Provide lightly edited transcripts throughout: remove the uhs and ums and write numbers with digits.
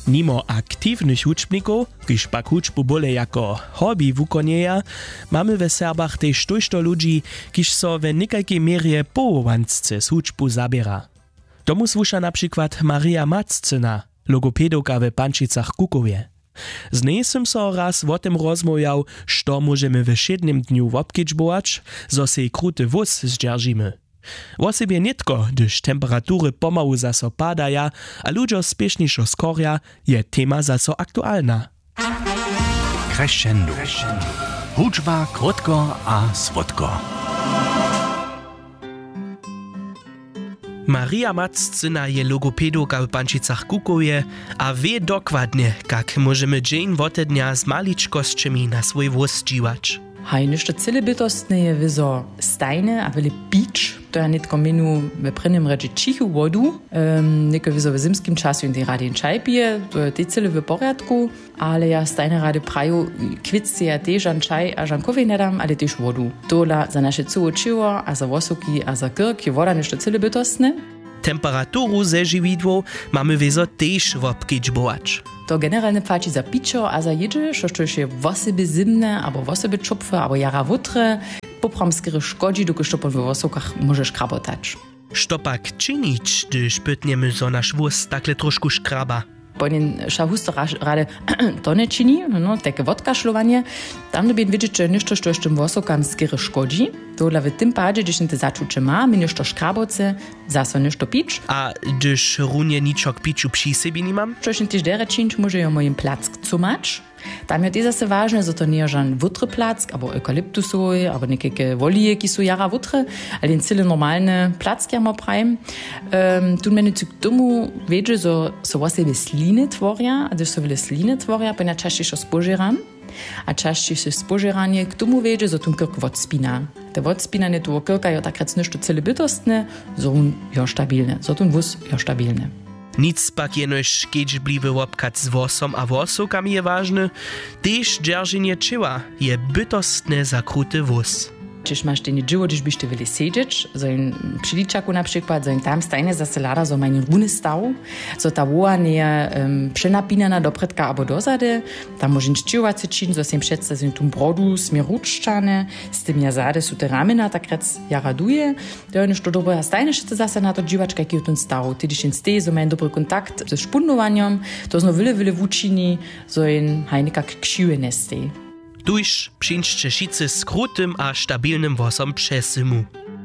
Mimo aktywnych hučbników, kiż pak hučbu bole jako hobby wukonieja, mamy w Serbach też tojšto ludzi, kiż so w niekajkiej mierze połowancce z hučbu zabiera. Tomu słusza na przykład Maria Maccyna, logopedowka w Pančicach Kukowie. Z niej som so raz o tym rozmawiał, što możemy w 7 dniu obkedźbować, zo se kruty wóz zdzierżymy. Wosebie nitko, gdyż temperatury pomału zaso padaja, a ludzie spieszniejszo skoria, je tema zaso aktualna. Crescendo. Hučba krótko a słodko. Maria Maccyna je logopedowka w Pančicach Kukowie, a wie dokładnie, jak możemy dzień wote dnia z maliczkościami na swój wóz dziwać. Haj, nešto cele bytostne je vizo stajne, a veli pič, to je netko menu v prvnem reči čihu vodu, neko vizo v zimskim času in te radi in čaj pije, to je te cele v porядku, ale ja stajne radi praju kvitce ja te žan čaj a žan kofi nedam, ale tež vodu. Tola za naše cuo čivo, a za vosoki, a za krk je voda nešto cele bytostne. Temperaturu zežividło mamy wieso też obkedźbować. To generalnie płaci za picio, a za jedzie, što je woseby zimne, albo woseby czupfe, albo jara wutre, poprom skry szkodzi, dokud to po wosokach możesz krabotać. Što pak czynić, gdyż pytniemy, zo nasz wóz takle troszkę szkraba? Po den šahusto rade to ne čini, no, takie wodkašľovanie. Tam dobien vidieť, že nešto, što ešte vosokam skry škodzi. Tohle v tym padzie, když te začuče má, mi nešto škraboce, zaso nešto pič. A gdyż runie ničok piču przy sobie nie mam? Čo ešte tiež dere činč, môže jo mojim plack cumač. Tam je zase vážne, že to nie je žan vutre plack, abo eukalyptusoj, abo nekeke volije, ki sú jara vutre, ale jen celé normálne placky, ja ma prajem. Tu meni k tomu vedže, že so sebe sliny tvoria, a když so vele sliny tvoria, pa na čaštějšo spožeram. A čaštějšie spožeranie k tomu vedže, že tu krk odspína. Te odspínanie toho krka je takrát nešto celé bytostné, so jo stabilne, so tu vus jo stabilne. Nic pak jenož kedźbliwy łopkat z wosom a wosokami je ważny, też dzierżenie czyła je bytostne za kruty wóz. Čiž máš ten dživo, když byš te veli sedieč, zo in přiličaku napríklad, zo in tam stajne zase lada, zo mají rúny stav, zo ta voa nie je přenapínaná dopredka abo dozade, tam môžem ččivať se čin, zo sem přece z tom brodu smier ruččane, s tým ja zade sú te ramena, tak rec ja raduje, to je nešto dobré, a stajne še zase na to dživačka, aký je ten stav, ty když in stej, zo mají dobrý kontakt so špundovaním, to zno vele vúčini, zo in haj nekak kšive nestej. Tuż przyńczcie szicy z krutym a stabilnym wosom przesymu.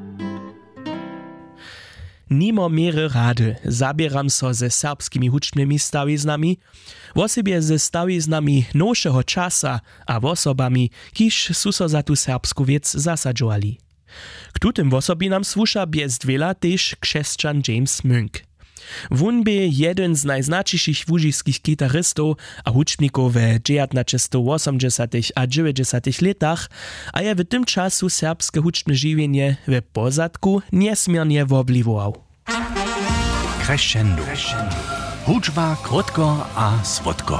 Nimo miery rady zabieram so ze serbskimi hučbnymi stawiznami, wosebie ze stawiznami nowszego czasa a wosobami, kiż su so za tu serbsku wiec zasadzowali. K tutym wosobinam słusza bez dwela też krzeszczan James Münk. Wun by jeden z najznačejších łužiskich gitaristów a hučbników w 1980 a 90 latach, a je w tym czasu serbskie hučbne żywienie w pozadku niesmiernie wobliwował. Crescendo. Hučba krótko a słodko.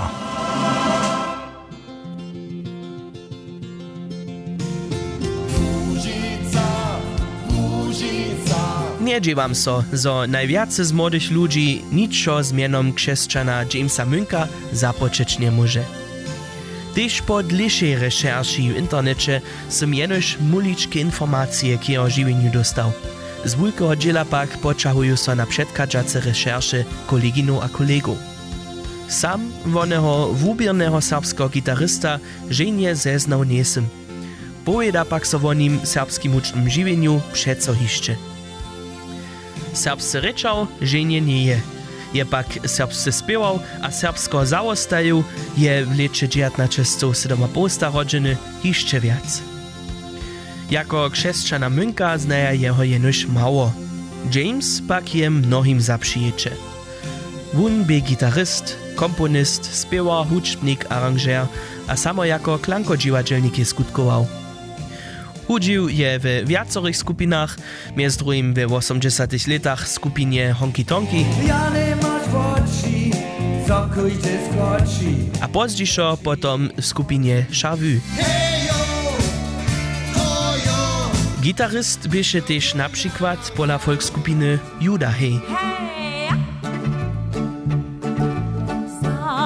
Nie dziewam so, zo najwiacy z młodych ludzi niczo zmianom krzeszczana Jamesa Münka zapoczeć nie może. Też po dłuższej recherchi w internecie som jenoż muliczkie informacje ki o żywieniu dostał. Z wielkiego dziela pak poczahują so na przedkadżace recherche koleginu a kolegu. Sam wonego wubiernego serbskiego gitarysta żenie zeznał niesym. Powieda pak so o nim serbskim hučbnym żywieniu przeco hiszcze. Serbscy rečał, żenie nie je. Je pak serbscy spiewał, a serbsko załostaju je w lecie 1907 rodziny jeszcze wiac. Jako krzeszczana Münka znaja jeho jenož mało. James pak je mnohim zaprzyjecze. Wun by gitaryst, komponist, spiewar, hučbnik, aranżer, a samo jako klankodžiwateľnik je skutkował. Hudził je w wiacorych skupinach, między drugim w 80 latach skupinie Honky Tonky, a pozdziejszo potom w skupinie Charvu. Gitaryst byše też na przykład pola folkskupiny Juda Hey.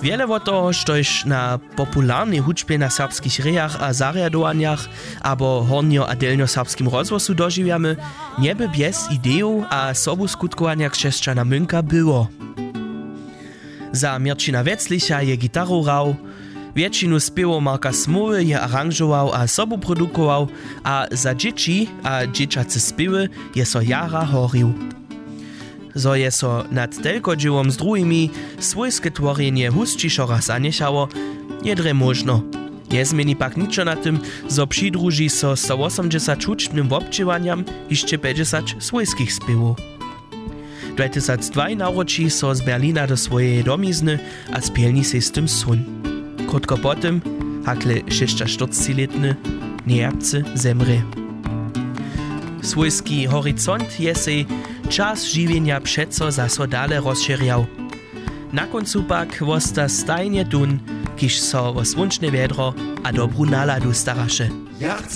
Wiele o toho, štož na popularnej hudźbie na serbskich rejach a zariadowaniach abo hornio a delnio serbskim rozwosu dožiwiamy, nieby bez ideju a sobu skutkowania krzeszczana Münka było. Za Mirčina Wetzlicha je gitaru hrał, většinu zpěvov Marka Smoły je aranžował a sobu produkował, a za dzieci a dzieciace zpěwy je so jara horił. Zo je so nad telko dživom z druhými svojske tvorjenje hustšišo raz zanechało, je dre možno. Je zmeni pak ničo na tym, zo přidruži so 180 hudźbnym wobdźěwanjam hišće 50 svojskich zpěvov. 2002 naroči so z Berlina do swojej domizny a spielni se z tym sun. Krótko potem, hakle 46-letny Nejapce zemre. Swojski horizont je sej czas žiwienia přeco zaso dale rozširjał. Na koncu pak wosta stajnie tun, kiž so o slunčne vedro a dobru naladu staraše.